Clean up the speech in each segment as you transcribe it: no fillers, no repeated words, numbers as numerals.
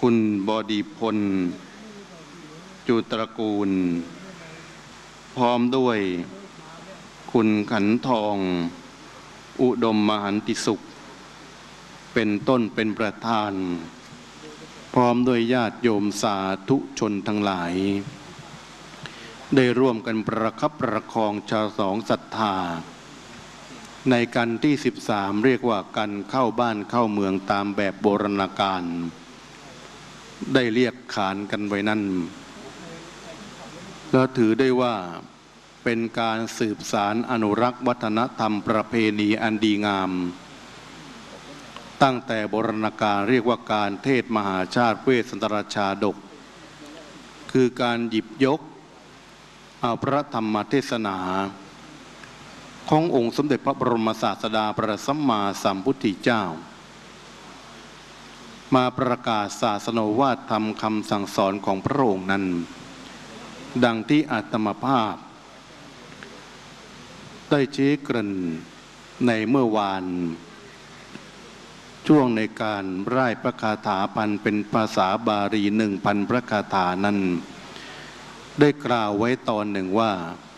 คุณบดีพลจุตระกูลพร้อมด้วยคุณขันทองอุดมมหันติสุขเป็นต้นเป็นประธานพร้อมด้วยญาติโยมสาธุชนทั้งหลายได้ร่วมกันประคับประคองชาวสองศรัทธาในกันที่13เรียกว่ากันเข้าบ้านเข้าเมืองตามแบบโบราณกาลได้เรียกขานกันไว้นั่นและถือได้ว่าเป็นการสืบสารอนุรักษ์วัฒนธรรมประเพณีอันดีงามตั้งแต่โบราณกาลเรียกว่าการเทศมหาชาติเวสสันตรชาดกคือการหยิบยกเอาพระธรรมเทศนาขององค์สมเด็จพระบรมศาสดาพระสัมมาสัมพุทธเจ้ามาประกาศศาสนวาทธรรมคำสั่งสอนของพระองค์นั้นดังที่อาตมาภาพได้ชี้เกริ่นในเมื่อวานช่วงในการร่ายพระคาถาพันเป็นภาษาบาลี 1,000 พระคาถานั้นได้กล่าวไว้ตอนหนึ่งว่า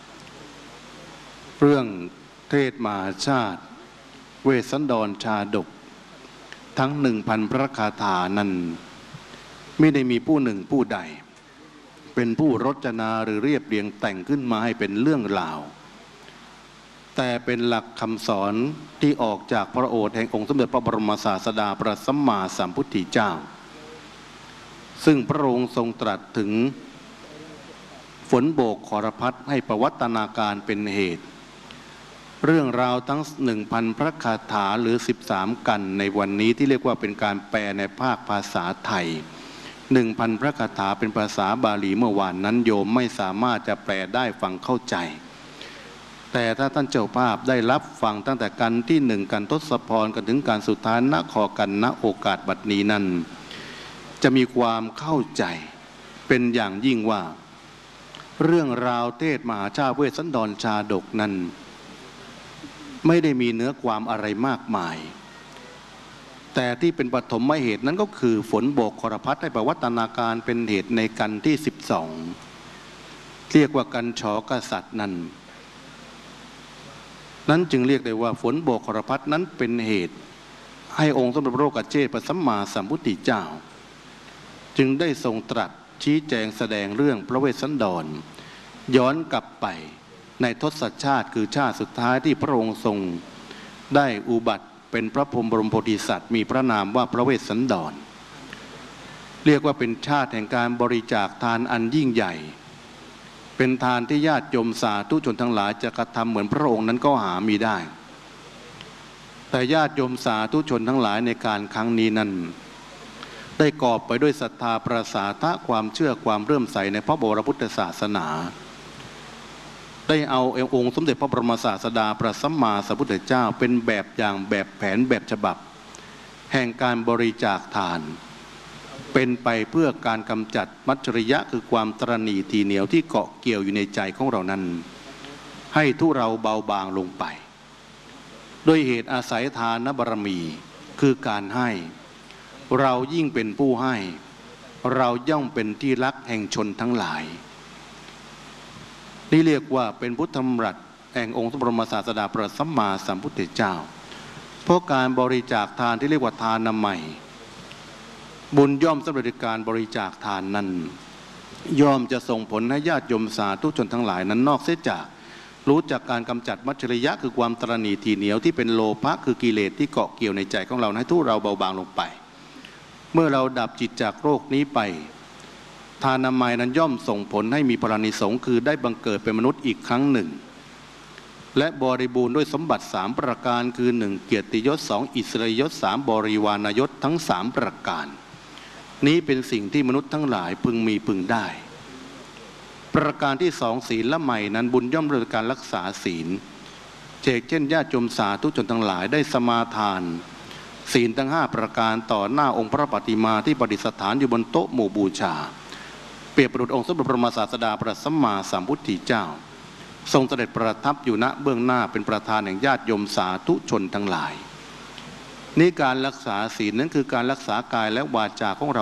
เรื่องเทศมหาชาติเวสสันดรชาดกทั้ง 1,000 พระคาถานั้นไม่ได้มีผู้หนึ่งผู้ใดเป็นผู้รจนาหรือเรียบเรียงแต่งขึ้นมาให้เป็นเรื่องราวแต่เป็นหลักคำสอนที่ออกจากพระโอษฐ์แห่งองค์สมเด็จพระบรมศาสดาพระสัมมาสัมพุทธเจ้าซึ่งพระองค์ทรงตรัสถึงฝนโบกขรพัดให้ประวัตนาการเป็นเหตุเรื่องราวทั้ง 1,000 พระคาถาหรือ13กันในวันนี้ที่เรียกว่าเป็นการแปลในภาคภาษาไทย 1,000 พระคาถาเป็นภาษาบาลีเมื่อวานนั้นโยมไม่สามารถจะแปลได้ฟังเข้าใจแต่ถ้าท่านเจ้าภาพได้รับฟังตั้งแต่กันที่1กันทศพรกันถึงการสุดท้ายณขอกันณโอกาสบัดนี้นั้นจะมีความเข้าใจเป็นอย่างยิ่งว่าเรื่องราวเทศมหาชาติเวสสันดรชาดกนั้นไม่ได้มีเนื้อความอะไรมากมายแต่ที่เป็นปฐมเหตุนั้นก็คือฝนโบกขรพัดให้ประวัตนาการเป็นเหตุในกันที่12เรียกว่ากันฉกษัตริย์นั้นจึงเรียกได้ว่าฝนโบกขรพัดนั้นเป็นเหตุให้องค์สมเด็จพระโลกเชษฐ์พระสัมมาสัมพุทธเจ้าจึงได้ทรงตรัสชี้แจงแสดงเรื่องพระเวสสันดรย้อนกลับไปในทศชาติคือชาติสุดท้ายที่พระองค์ทรงได้อุบัติเป็นพระพรหมบรมโพธิสัตว์มีพระนามว่าพระเวสสันดรเรียกว่าเป็นชาติแห่งการบริจาคทานอันยิ่งใหญ่เป็นทานที่ญาติโยมสาธุชนทั้งหลายจะกระทำเหมือนพระองค์นั้นก็หามีได้แต่ญาติโยมสาธุชนทั้งหลายในการครั้งนี้นั้นได้กอบไปด้วยศรัทธาประสาทะความเชื่อความเริ่มใสในพระบรมพุทธศาสนาได้เอาองค์สมเด็จพระบรมศาสดาพระสัมมาสัมพุทธเจ้าเป็นแบบอย่างแบบแผนแบบฉบับแห่งการบริจาคทานเป็นไปเพื่อการกำจัดมัจฉริยะคือความตระหนี่ทีเหนียวที่เกาะเกี่ยวอยู่ในใจของเรานั้นให้ทุเราเบาบางลงไปด้วยเหตุอาศัยทานบารมีคือการให้เรายิ่งเป็นผู้ให้เราย่อมเป็นที่รักแห่งชนทั้งหลายนี่เรียกว่าเป็นพุทธธรรมรัตน์แห่งองค์พระบรมศาสดาพระสัมมาสัมพุทธเจ้าเพราะการบริจาคทานที่เรียกว่าทานนามัยบุญย่อมสำเร็จการบริจาคทานนั้นย่อมจะส่งผลให้ญาติโยมสาธุชนทั้งหลายนั้นนอกเสียจากรู้จักการกำจัดมัจฉริยะคือความตระหนี่ทีเหนียวที่เป็นโลภะคือกิเลสที่เกาะเกี่ยวในใจของเราให้ทุเราเบาบางลงไปเมื่อเราดับจิตจากโรคนี้ไปทานนามัยนั้นย่อมส่งผลให้มีพลานิสงส์คือได้บังเกิดเป็นมนุษย์อีกครั้งหนึ่งและบริบูรณ์ด้วยสมบัติ3ประการคือ1เกียรติยศ2อิสริยยศ3บริวารยศทั้ง3ประการนี้เป็นสิ่งที่มนุษย์ทั้งหลายพึงมีพึงได้ประการที่2ศีลละไมนั้นบุญย่อมด้วยการรักษาศีลเช่นญาติโยมสาธุชนทั้งหลายได้สมาทานศีลทั้ง5ประการต่อหน้าองค์พระปฏิมาที่ประดิษฐานอยู่บนโต๊ะหมู่บูชาเปรียบประดุจองค์สมเด็จพระบรมศาสดาพระสัมมาสัมพุทธเจ้าทรงเสด็จประทับอยู่ณเบื้องหน้าเป็นประธานแห่งญาติโยมสาธุชนทั้งหลายนี่การรักษาศีลนั้นคือการรักษากายและวาจาของเรา